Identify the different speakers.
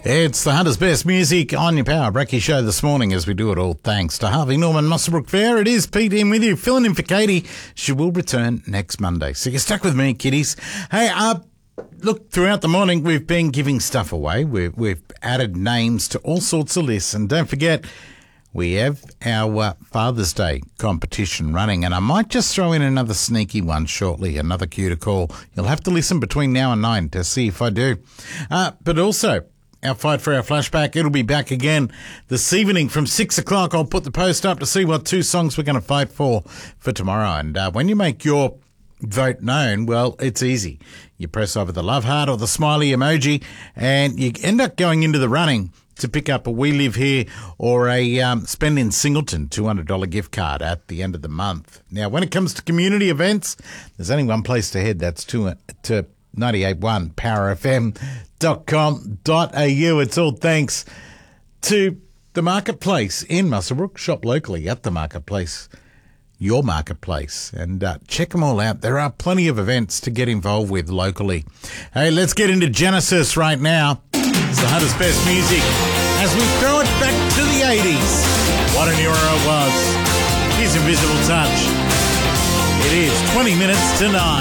Speaker 1: It's the Hunter's Best Music on your Power Brekkie show this morning as we do it all thanks to Harvey Norman Muswellbrook Fair. It is Pete in with you, filling in for Katie. She will return next Monday. So you're stuck with me, kiddies. Hey, look, throughout the morning we've been giving stuff away. We've added names to all sorts of lists. And don't forget, we have our Father's Day competition running, and I might just throw in another sneaky one shortly, another cue to call. You'll have to listen between now and 9 to see if I do. But also, our Fight for Our Flashback, it'll be back again this evening from 6 o'clock. I'll put the post up to see what two songs we're going to fight for tomorrow. And when you make your vote known, well, it's easy. You press over the love heart or the smiley emoji, and you end up going into the running to pick up a We Live Here or a Spend in Singleton $200 gift card at the end of the month. Now, when it comes to community events, there's only one place to head. That's to 98.1 powerfm.com.au. It's all thanks to the Marketplace in Muswellbrook. Shop locally at the Marketplace, your Marketplace, and check them all out. There are plenty of events to get involved with locally. Hey, let's get into Genesis right now. It's the Hunter's Best Music as we throw it back to the 80s. What an era it was. Here's Invisible Touch. It is 20 minutes to 9.